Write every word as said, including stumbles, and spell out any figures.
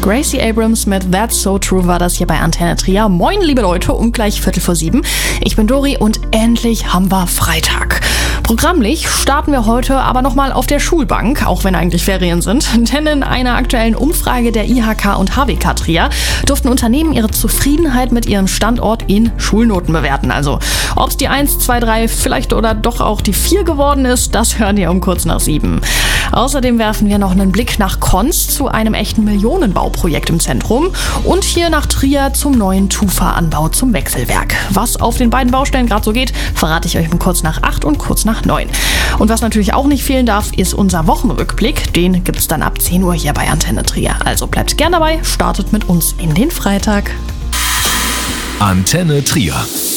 Gracie Abrams mit That's So True war das hier bei Antenne Trier. Moin, liebe Leute, um gleich Viertel vor sieben. Ich bin Dori und endlich haben wir Freitag. Programmlich starten wir heute aber nochmal auf der Schulbank, auch wenn eigentlich Ferien sind. Denn in einer aktuellen Umfrage der I H K und H W K Trier durften Unternehmen ihre Zufriedenheit mit ihrem Standort in Schulnoten bewerten. Also ob es die eins, zwei, drei vielleicht oder doch auch die vier geworden ist, das hören wir um kurz nach sieben. Außerdem werfen wir noch einen Blick nach Konz zu einem echten Millionenbauprojekt im Zentrum und hier nach Trier zum neuen Tufa-Anbau zum Wechselwerk. Was auf den beiden Baustellen gerade so geht, verrate ich euch um kurz nach acht und kurz nach neun. Und was natürlich auch nicht fehlen darf, ist unser Wochenrückblick. Den gibt es dann ab zehn Uhr hier bei Antenne Trier. Also bleibt gern dabei, startet mit uns in den Freitag. Antenne Trier.